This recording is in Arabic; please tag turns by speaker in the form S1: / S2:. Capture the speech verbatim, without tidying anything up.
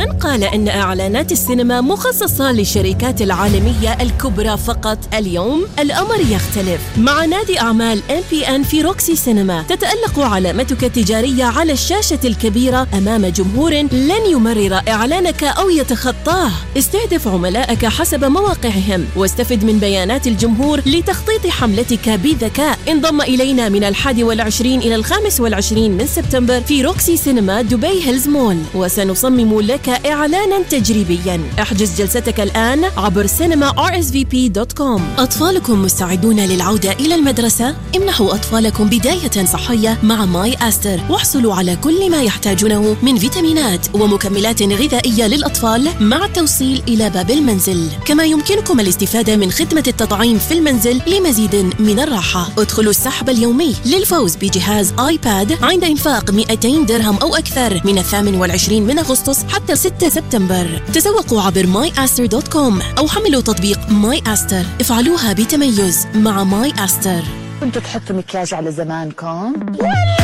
S1: من قال أن إعلانات السينما مخصصة للشركات العالمية الكبرى فقط؟ اليوم الأمر يختلف. مع نادي أعمال إم بي إن في روكسي سينما تتألق علامتك التجارية على الشاشة الكبيرة أمام جمهور لن يمرر إعلانك أو يتخطاه. استهدف عملائك حسب مواقعهم واستفد من بيانات الجمهور لتخطيط حملتك بذكاء. انضم إلينا من الحادي والعشرين إلى الخامس والعشرين من سبتمبر في روكسي سينما دبي هيلز مول، وسنصمم لك إعلانا تجريبيا. احجز جلستك الآن عبر سينما آر إس في بي دوت كوم. أطفالكم مستعدون للعودة إلى المدرسة؟ امنحوا أطفالكم بداية صحية مع ماي أستر، واحصلوا على كل ما يحتاجونه من فيتامينات ومكملات غذائية للأطفال مع التوصيل إلى باب المنزل. كما يمكنكم الاستفادة من خدمة التطعيم في المنزل لمزيد من الراحة. ادخلوا السحب اليومي للفوز بجهاز آيباد عند إنفاق مئتين درهم أو أكثر من الثامن والعشرين من أغسطس حتى ستة سبتمبر. تسوقوا عبر ماي أستر دوت كوم أو حملوا تطبيق ماي أستر. افعلوها بتميز مع ماي أستر.
S2: كنتوا تحطوا مكياج على زمانكم؟